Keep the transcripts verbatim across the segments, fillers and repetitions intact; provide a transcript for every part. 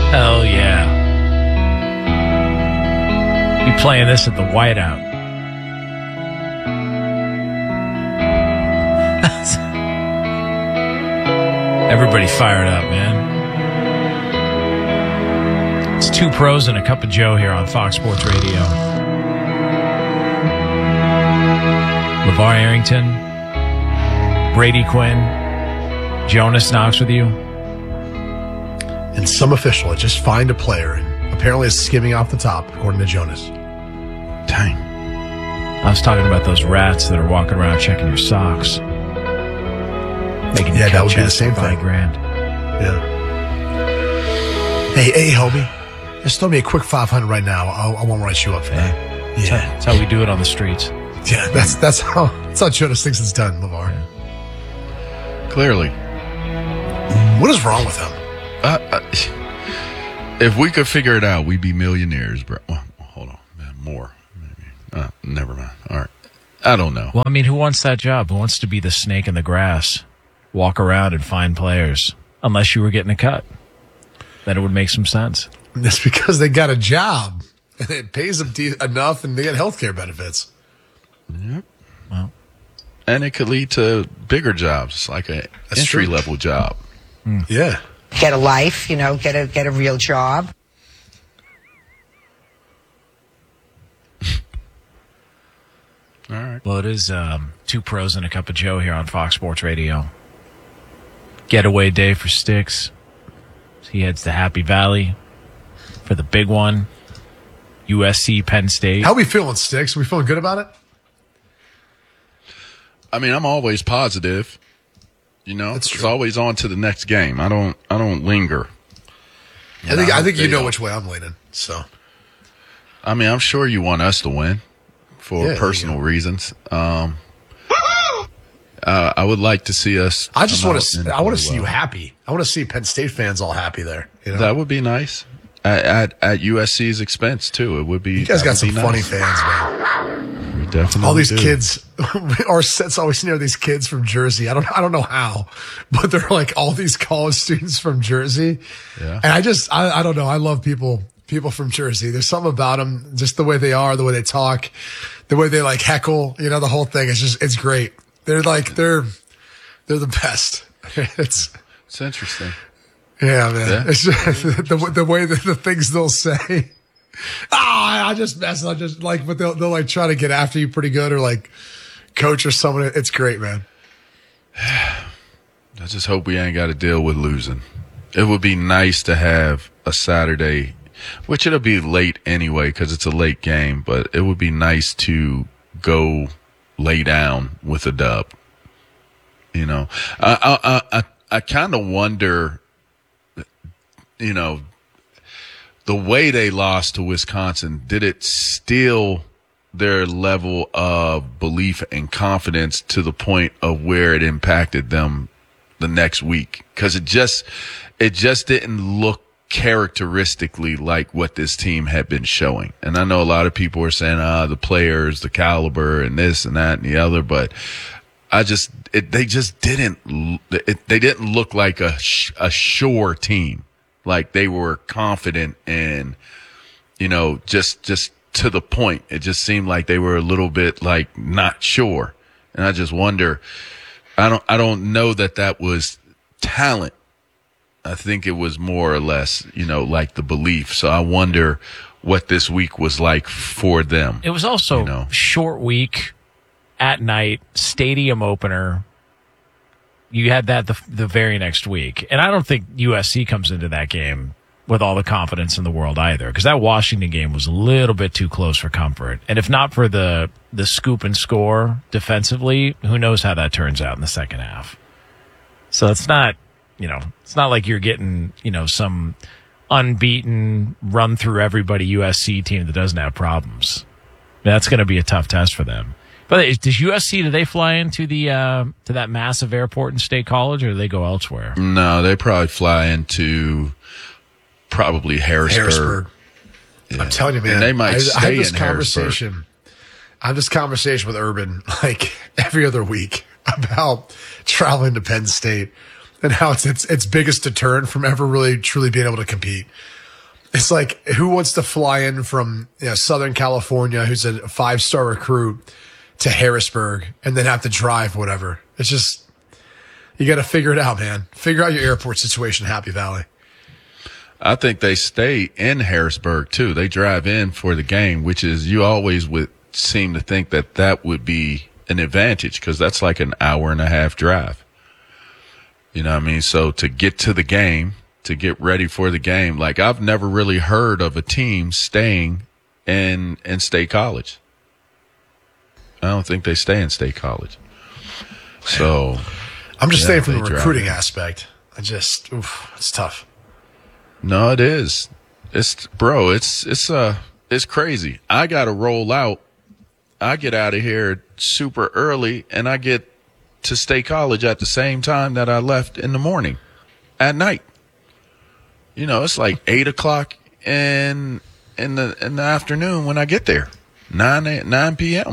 Hell yeah. Be playing this at the Whiteout. Everybody fired up, man. It's Two Pros and a Cup of Joe here on Fox Sports Radio. LeVar Arrington, Brady Quinn, Jonas Knox with you. And some official had just fined a player and apparently is skimming off the top, according to Jonas. Dang. I was talking about those rats that are walking around checking your socks. Making yeah, your that would be the chest same five thing. Grand. Yeah. Hey, hey, homie. Just throw me a quick five hundred right now. I'll, I won't write you up for that. Yeah. That's how we do it on the streets. Yeah, that's that's how that's how Jonas thinks it's done, LeVar. Yeah. Clearly. What is wrong with him? Uh, uh, if we could figure it out, we'd be millionaires, bro. Well, hold on. Man, more. Maybe. Uh, never mind. All right. I don't know. Well, I mean, who wants that job? Who wants to be the snake in the grass? Walk around and find players. Unless you were getting a cut. Then it would make some sense. It's because they got a job. And it pays them de- enough and they get health care benefits. Yep. Well. And it could lead to bigger jobs, like an entry-level job. Mm. Yeah. Get a life, you know, get a get a real job. All right. Well, it is um, Two Pros and a Cup of Joe here on Fox Sports Radio. Getaway day for Sticks. He heads to Happy Valley for the big one. U S C, Penn State. How we feeling, Sticks? We feeling good about it? I mean, I'm always positive. You know, That's it's true. always on to the next game. I don't. I don't linger. I think I think you know don't. which way I'm leaning. So, I mean, I'm sure you want us to win for Yeah, personal reasons. Um, uh, I would like to see us. I just come want out to. and I want play to see you well. happy. I want to see Penn State fans all happy there. You know? That would be nice at, at at U S C's expense too. It would be. You guys that got would some be funny nice. fans, man. We definitely All these do. kids, our sets always near these kids from Jersey. I don't, I don't know how, but they're like all these college students from Jersey. Yeah. And I just, I, I don't know. I love people, people from Jersey. There's something about them, just the way they are, the way they talk, the way they like heckle. You know, the whole thing is just, it's great. They're like, they're, they're the best. It's, It's interesting. yeah, man. Yeah. It's just, the the way that the things they'll say. Ah, I just mess. I just like, but they'll they'll like try to get after you pretty good, or like coach or someone. It's great, man. I just hope we ain't got to deal with losing. It would be nice to have a Saturday, which it'll be late anyway because it's a late game, but it would be nice to go lay down with a dub. You know, I I I, I kind of wonder, you know, the way they lost to Wisconsin, did it steal their level of belief and confidence to the point of where it impacted them the next week? Because it just, it just didn't look characteristically like what this team had been showing. And I know a lot of people are saying, ah, the players, the caliber, and this and that and the other, but I just, it, they just didn't, it, they didn't look like a, a sure team. Like they were confident and, you know, just, just to the point. It just seemed like they were a little bit like not sure. And I just wonder, I don't, I don't know that that was talent. I think it was more or less, you know, like the belief. So I wonder what this week was like for them. It was also you know? short week at night, stadium opener. You had that the, the very next week. And I don't think U S C comes into that game with all the confidence in the world either, because that Washington game was a little bit too close for comfort. And if not for the, the scoop and score defensively, who knows how that turns out in the second half. So it's not, you know, it's not like you're getting, you know, some unbeaten, run through everybody U S C team that doesn't have problems. That's going to be a tough test for them. But does U S C, do they fly into the uh, to that massive airport in State College, or do they go elsewhere? No, they probably fly into probably Harrisburg. Harrisburg. Yeah. I'm telling you, man. And they might I, stay I have this in conversation. I have this conversation with Urban like every other week about traveling to Penn State. and how it's its its biggest deterrent from ever really truly being able to compete. It's like, who wants to fly in from you know, Southern California, who's a five star recruit, to Harrisburg and then have to drive whatever? It's just, you got to figure it out, man. Figure out your airport situation, Happy Valley. I think they stay in Harrisburg too. They drive in for the game, which is, you always would seem to think that that would be an advantage because that's like an hour and a half drive. You know what I mean? So to get to the game, to get ready for the game, like I've never really heard of a team staying in, in State College. I don't think they stay in State College. So I'm just yeah, saying from the they drive recruiting in. aspect, I just, oof, it's tough. No, it is. It's bro, it's, it's, uh, it's crazy. I got to roll out. I get out of here super early and I get to State College at the same time that I left in the morning at night. You know, it's like eight o'clock in, in the, in the afternoon when I get there, nine p.m.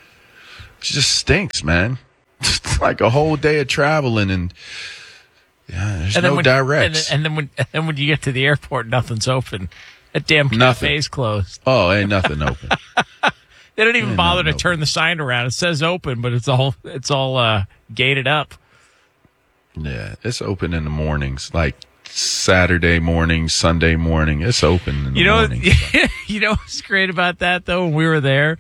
It just stinks, man. It's like a whole day of traveling and yeah, there's And then no when, directs. And, and then when and then when you get to the airport, nothing's open. That damn Nothing. cafe's closed. Oh, ain't nothing open. They don't even Yeah, bother no, to no. turn the sign around. It says open, but it's all it's all uh, gated up. Yeah, it's open in the mornings, like Saturday morning, Sunday morning. It's open in the You know, morning. you know what's great about that though? When we were there,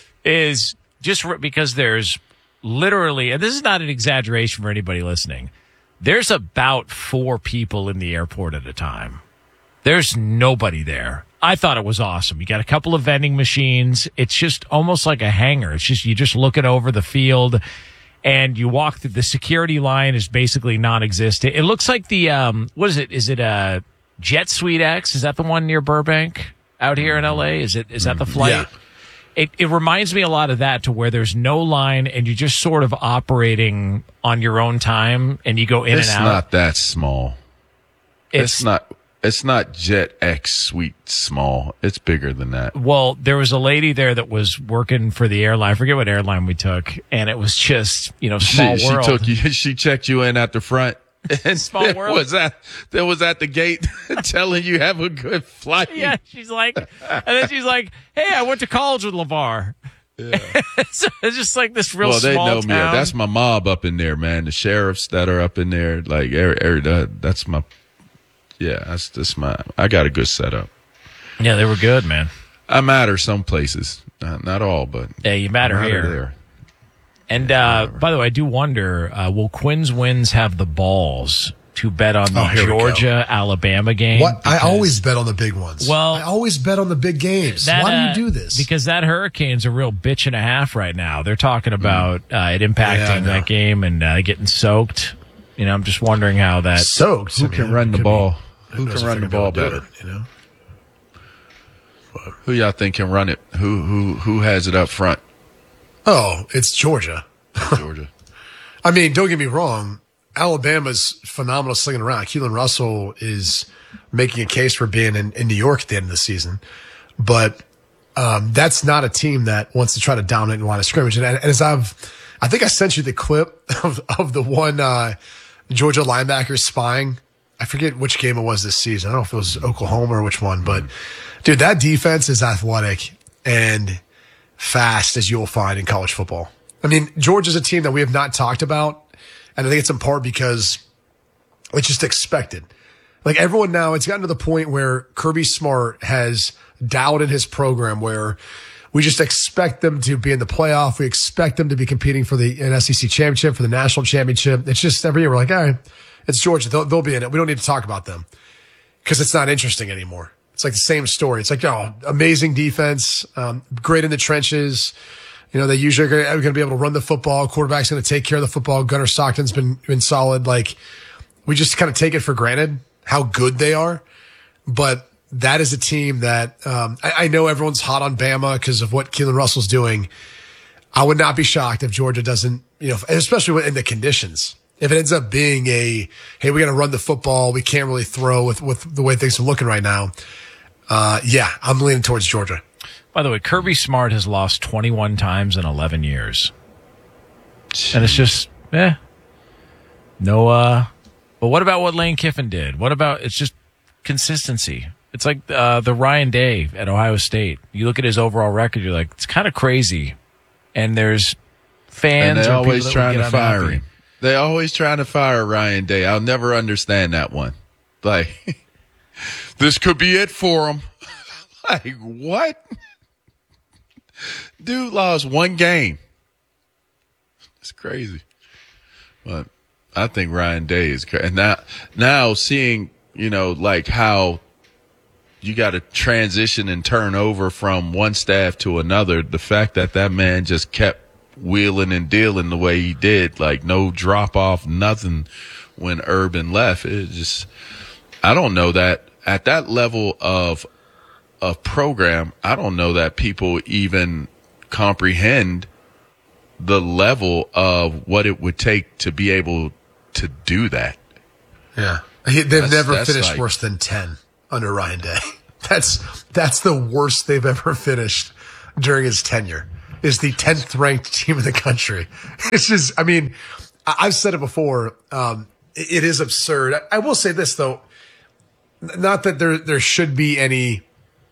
is just re- because there's literally, and this is not an exaggeration for anybody listening. There's about four people in the airport at a time. There's nobody there. I thought it was awesome. You got a couple of vending machines. It's just almost like a hangar. It's just, you just looking over the field and you walk through. The security line is basically non-existent. It looks like the, um, what is it? Is it a Jet Suite X? Is that the one near Burbank out here in L A? Is it, is that the flight? Yeah. It, it reminds me a lot of that, to where there's no line and you're just sort of operating on your own time and you go in It's and out. not that small. It's, not. It's not Jet X Suite small. It's bigger than that. Well, there was a lady there that was working for the airline. I forget what airline we took, and it was just, you know, small she, world. She took you. She checked you in at the front. And Small there world. was at there was at the gate telling you have a good flight. Yeah, she's like, and then she's like, "Hey, I went to college with LeVar." Yeah. So it's just like this real Well, they small know town. me. That's my mob up in there, man. The sheriffs that are up in there, like, er, er, that, that's my. Yeah, that's that's my. I got a good setup. Yeah, they were good, man. I matter some places, not, not all, but Yeah, you matter, I here. there. And uh, by the way, I do wonder: uh, will Quinn's Wins have the balls to bet on the Oh, here we go. Georgia Alabama game? What? I Because always bet on the big ones. Well, I always bet on the big games. that, Why uh, do you do this? Because that Hurricane's a real bitch and a half right now. They're talking about uh, it impacting Yeah, I know. that game and uh, getting soaked. You know, I'm just wondering how that. soaked. Who I mean, can run it the could ball? be- Who knows can if run they're the gonna ball be able to better? do it, you know? Who y'all think can run it? Who who who has it up front? Oh, it's Georgia. Georgia. I mean, don't get me wrong. Alabama's phenomenal slinging around. Keelan Russell is making a case for being in, in New York at the end of the season. But um, that's not a team that wants to try to dominate in the line of scrimmage. And, and as I've, I think I sent you the clip of, of the one uh, Georgia linebacker spying. I forget which game it was this season. I don't know if it was Oklahoma or which one. But, dude, that defense is athletic and fast as you'll find in college football. I mean, Georgia's a team that we have not talked about. And I think it's in part because it's just expected. Like everyone now, it's gotten to the point where Kirby Smart has dialed in his program where we just expect them to be in the playoff. We expect them to be competing for the an S E C championship, for the national championship. It's just every year we're like, all right, it's Georgia. They'll, they'll be in it. We don't need to talk about them because it's not interesting anymore. It's like the same story. It's like, oh, amazing defense, um, great in the trenches. You know, they usually are going to be able to run the football. Quarterback's going to take care of the football. Gunnar Stockton's been, been solid. Like, we just kind of take it for granted how good they are. But that is a team that, um, I, I know everyone's hot on Bama because of what Keelan Russell's doing. I would not be shocked if Georgia doesn't, you know, especially in the conditions. If it ends up being a, hey, we got to run the football. We can't really throw with, with the way things are looking right now. Uh, yeah, I'm leaning towards Georgia. By the way, Kirby Smart has lost twenty-one times in eleven years. And it's just, eh. No, uh, But what about what Lane Kiffin did? What about it's just consistency? It's like uh, the Ryan Day at Ohio State. You look at his overall record, you're like, it's kind of crazy. And there's fans and they're or always people that trying would to get fire unhappy. him. They always trying to fire Ryan Day. I'll never understand that one. Like, this could be it for him. Like, what? Dude lost one game. It's crazy. But I think Ryan Day is crazy. And now, now seeing, you know, like how you got to transition and turn over from one staff to another. The fact that that man just kept wheeling and dealing the way he did, like no drop off, nothing when Urban left. It just, I don't know that at that level of of program, I don't know that people even comprehend the level of what it would take to be able to do that. Yeah. He, they've That's- never that's finished like- worse than ten under Ryan Day. That's, that's the worst they've ever finished during his tenure. Is the tenth ranked team in the country. It's just, I mean, I- I've said it before. Um, it, it is absurd. I, I will say this though, not that there, there should be any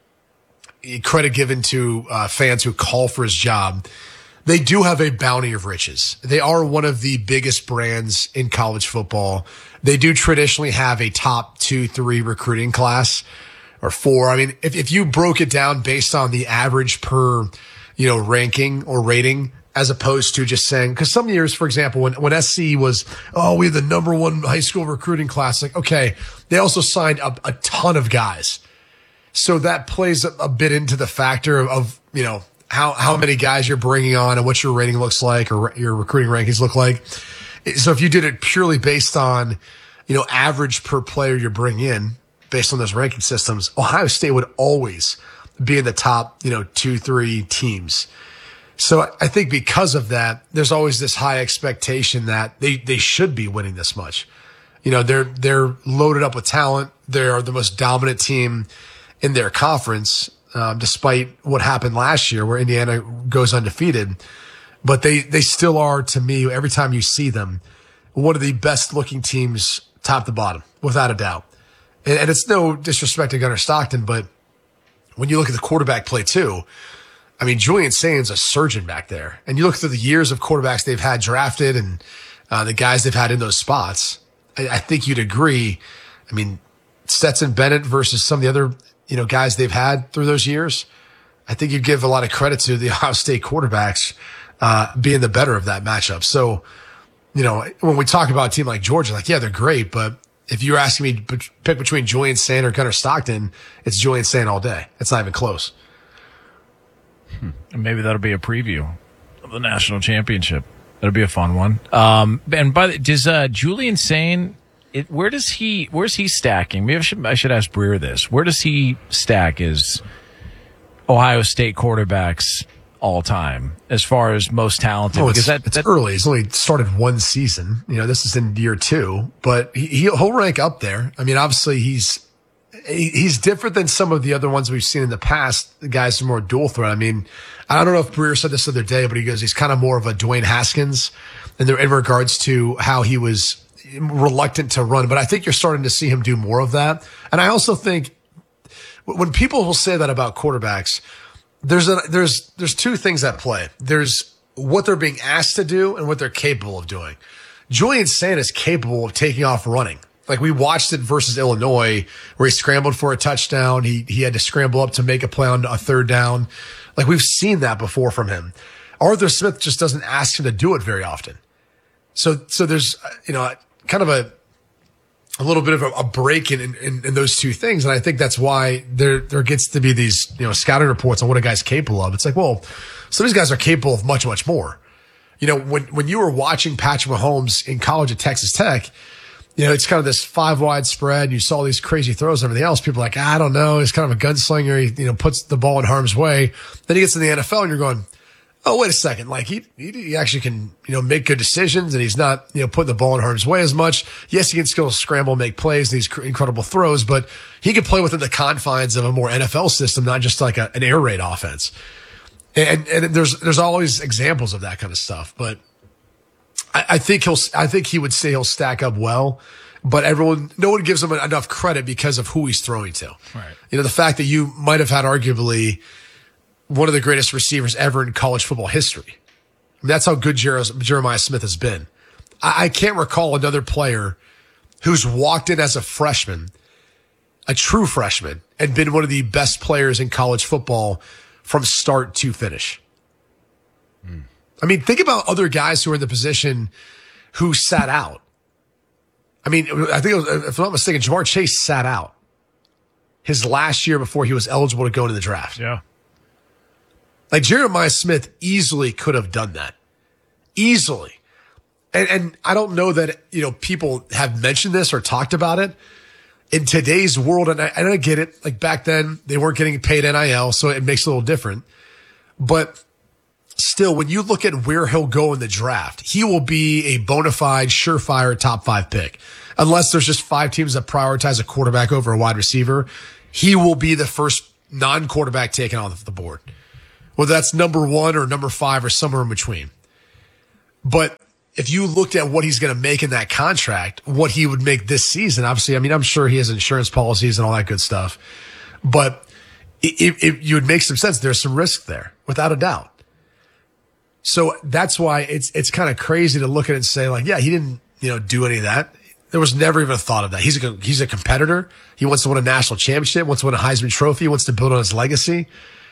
credit given to uh, fans who call for his job. They do have a bounty of riches. They are one of the biggest brands in college football. They do traditionally have a top two, three recruiting class or four. I mean, if, if you broke it down based on the average per, you know, ranking or rating, as opposed to just saying, because some years, for example, when, when S C was, oh, we have the number one high school recruiting class, like, okay, they also signed a, a ton of guys. So that plays a, a bit into the factor of, of, you know, how, how many guys you're bringing on and what your rating looks like or your recruiting rankings look like. So if you did it purely based on, you know, average per player you're bringing in based on those ranking systems, Ohio State would always be in the top, you know, two, three teams. So I think because of that, there's always this high expectation that they, they should be winning this much. You know, they're, they're loaded up with talent. They're the most dominant team in their conference, um, despite what happened last year where Indiana goes undefeated. But they, they still are, to me, every time you see them, one of the best looking teams top to bottom, without a doubt. And, and it's no disrespect to Gunnar Stockton, but when you look at the quarterback play too, I mean, Julian Sain's a surgeon back there. And you look through the years of quarterbacks they've had drafted and uh, the guys they've had in those spots, I, I think you'd agree. I mean, Stetson Bennett versus some of the other, you know, guys they've had through those years, I think you'd give a lot of credit to the Ohio State quarterbacks uh, being the better of that matchup. So, you know, when we talk about a team like Georgia, like, yeah, they're great, but if you're asking me to pick between Julian Sain or Gunnar Stockton, it's Julian Sain all day. It's not even close. And maybe that'll be a preview of the national championship. That'll be a fun one. Um, and by the, does uh, Julian Sain, it, where does he, where's he stacking? Maybe I should, I should ask Breer this. Where does he stack as Ohio State quarterbacks all time as far as most talented? Oh, because it's, that, it's that, early. He's only started one season. You know, this is in year two, but he, he'll rank up there. I mean, obviously he's, he's different than some of the other ones we've seen in the past. The guys are more dual threat. I mean, I don't know if Breer said this the other day, but he goes, he's kind of more of a Dwayne Haskins in, the, in regards to how he was reluctant to run. But I think you're starting to see him do more of that. And I also think when people will say that about quarterbacks, there's a, there's, there's two things at play. There's what they're being asked to do and what they're capable of doing. Julian Sain is capable of taking off running. Like we watched it versus Illinois where he scrambled for a touchdown. He, he had to scramble up to make a play on a third down. Like we've seen that before from him. Arthur Smith just doesn't ask him to do it very often. So, so there's, you know, kind of a, a little bit of a, a break in, in, in those two things. And I think that's why there, there gets to be these, you know, scouting reports on what a guy's capable of. It's like, well, some of these guys are capable of much, much more. You know, when, when you were watching Patrick Mahomes in college at Texas Tech, you know, it's kind of this five wide spread. You saw these crazy throws and everything else. People are like, I don't know. He's kind of a gunslinger. He, you know, puts the ball in harm's way. Then he gets in the N F L and you're going, oh, wait a second. Like he, he, he actually can, you know, make good decisions and he's not, you know, putting the ball in harm's way as much. Yes, he can still scramble, make plays, these cr- incredible throws, but he can play within the confines of a more N F L system, not just like a, an air raid offense. And, and there's, there's always examples of that kind of stuff, but I, I think he'll, I think he would say he'll stack up well but everyone, no one gives him enough credit because of who he's throwing to. Right. You know, the fact that you might have had arguably one of the greatest receivers ever in college football history. I mean, that's how good Jer- Jeremiah Smith has been. I-, I can't recall another player who's walked in as a freshman, a true freshman, and been one of the best players in college football from start to finish. Mm. I mean, think about other guys who are in the position who sat out. I mean, I think, it was, if I'm not mistaken, Jamar Chase sat out his last year before he was eligible to go into the draft. Yeah. Like Jeremiah Smith easily could have done that. Easily. And, and I don't know that, you know, people have mentioned this or talked about it in today's world. And I, and I get it. Like back then they weren't getting paid N I L, so it makes it a little different. But still, when you look at where he'll go in the draft, he will be a bona fide, surefire top five pick. Unless there's just five teams that prioritize a quarterback over a wide receiver, he will be the first non-quarterback taken off the board. Whether that's number one or number five or somewhere in between. But if you looked at what he's going to make in that contract, what he would make this season, obviously, I mean, I'm sure he has insurance policies and all that good stuff. But it, it, you would make some sense. There's some risk there, without a doubt. So that's why it's it's kind of crazy to look at it and say, like, yeah, he didn't, you know, do any of that. There was never even a thought of that. He's a he's a competitor. He wants to win a national championship, wants to win a Heisman Trophy, wants to build on his legacy.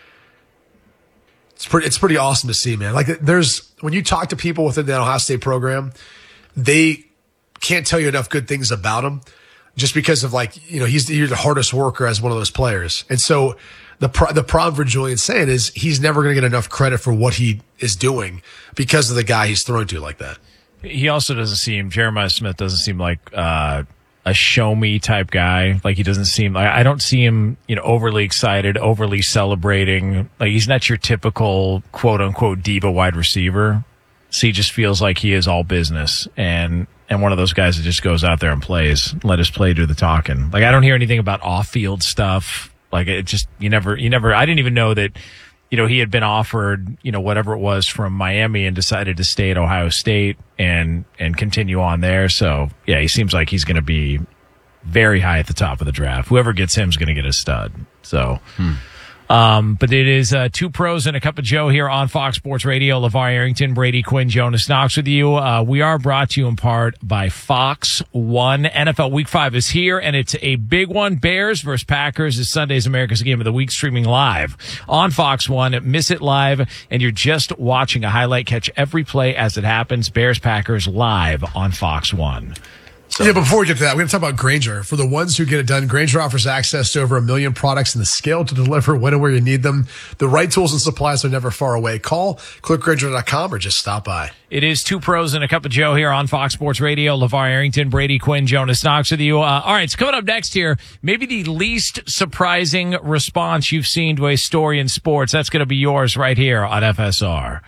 It's pretty it's pretty awesome to see, man. Like, there's when you talk to people within the Ohio State program, they can't tell you enough good things about him, just because of, like, you know, he's he's the hardest worker as one of those players, and so. The pro- the problem for Julian Sayin is he's never going to get enough credit for what he is doing because of the guy he's throwing to like that. He also doesn't seem, Jeremiah Smith doesn't seem like uh, a show me type guy. Like, he doesn't seem like, I don't see him, you know, overly excited, overly celebrating. Like, he's not your typical quote unquote diva wide receiver. So he just feels like he is all business and, and one of those guys that just goes out there and plays, let his play do the talking. Like, I don't hear anything about off field stuff. Like, it just, you never, you never, I didn't even know that, you know, he had been offered, you know, whatever it was from Miami and decided to stay at Ohio State and, and continue on there. So, yeah, he seems like he's going to be very high at the top of the draft. Whoever gets him is going to get a stud. So, hmm. Um, but it is uh, two pros and a cup of Joe here on Fox Sports Radio. LeVar Arrington, Brady Quinn, Jonas Knox with you. Uh, we are brought to you in part by Fox One. N F L Week five is here, and it's a big one. Bears versus Packers is Sunday's America's Game of the Week, streaming live on Fox One. Miss it live, and you're just watching a highlight. Catch every play as it happens. Bears Packers live on Fox One. So. Yeah, but before we get to that, we're going to talk about Grainger. For the ones who get it done, Grainger offers access to over a million products and the scale to deliver when and where you need them. The right tools and supplies are never far away. Call, click Grainger dot com, or just stop by. It is two pros and a cup of Joe here on Fox Sports Radio. LeVar Arrington, Brady Quinn, Jonas Knox with you. Uh, all right, so coming up next here, maybe the least surprising response you've seen to a story in sports. That's going to be yours right here on F S R.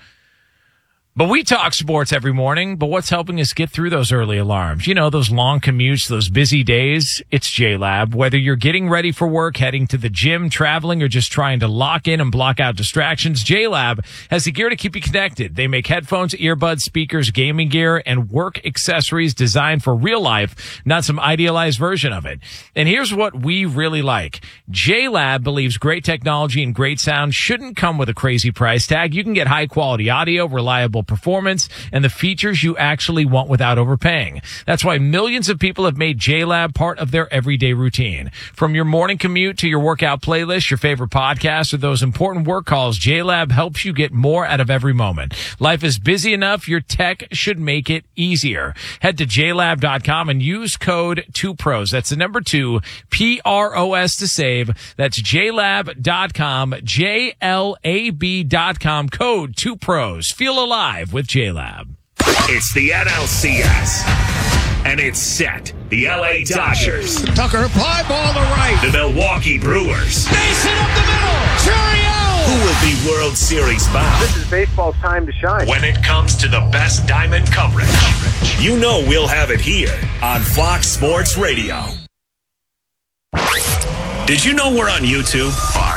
But we talk sports every morning, but what's helping us get through those early alarms? You know, those long commutes, those busy days. It's J-Lab. Whether you're getting ready for work, heading to the gym, traveling, or just trying to lock in and block out distractions, J-Lab has the gear to keep you connected. They make headphones, earbuds, speakers, gaming gear, and work accessories designed for real life, not some idealized version of it. And here's what we really like. J-Lab believes great technology and great sound shouldn't come with a crazy price tag. You can get high quality audio, reliable performance, and the features you actually want without overpaying. That's why millions of people have made J-Lab part of their everyday routine. From your morning commute to your workout playlist, your favorite podcasts, or those important work calls, J-Lab helps you get more out of every moment. Life is busy enough, your tech should make it easier. Head to J Lab dot com and use code two pros. That's the number two, P R O S to save. That's J Lab dot com, J L A B dot com, code two pros. Feel alive with J-Lab. It's the N L C S. And it's set. The L A Dodgers. Tucker, fly ball to right. The Milwaukee Brewers. Mason up the middle. Churio. Who will be World Series bound? This is baseball's time to shine. When it comes to the best diamond coverage, you know we'll have it here on Fox Sports Radio. Did you know we're on YouTube? Fox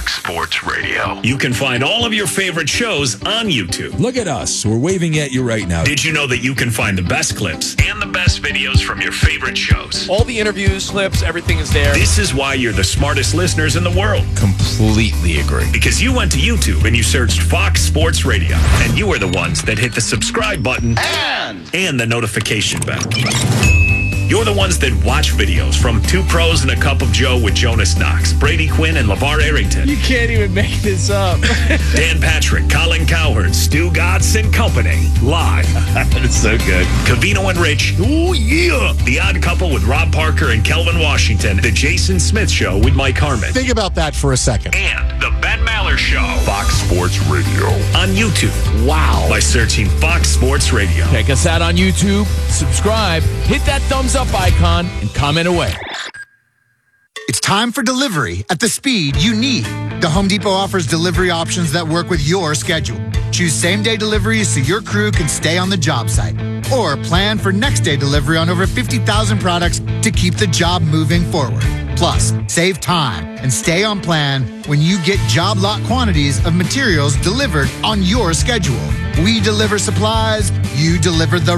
Fox Sports Radio. You can find all of your favorite shows on YouTube. Look at us. We're waving at you right now. Did you know that you can find the best clips and the best videos from your favorite shows? All the interviews, clips, everything is there. This is why you're the smartest listeners in the world. Completely agree. Because you went to YouTube and you searched Fox Sports Radio. And you are the ones that hit the subscribe button and, and the notification bell. You're the ones that watch videos from Two Pros and a Cup of Joe with Jonas Knox, Brady Quinn, and LeVar Arrington. You can't even make this up. Dan Patrick, Colin Cowherd, Stu Gatz and Company. Live. It's so good. Covino and Rich. Oh, yeah. The Odd Couple with Rob Parker and Kelvin Washington. The Jason Smith Show with Mike Harmon. Think about that for a second. And The Ben Maller Show. Fox Sports Radio. On YouTube. Wow. By searching Fox Sports Radio. Check us out on YouTube. Subscribe. Hit that thumbs up icon and comment away. It's time for delivery at the speed you need. The Home Depot offers delivery options that work with your schedule. Choose same-day deliveries so your crew can stay on the job site. Or plan for next-day delivery on over fifty thousand products to keep the job moving forward. Plus, save time and stay on plan when you get job lot quantities of materials delivered on your schedule. We deliver supplies, you deliver the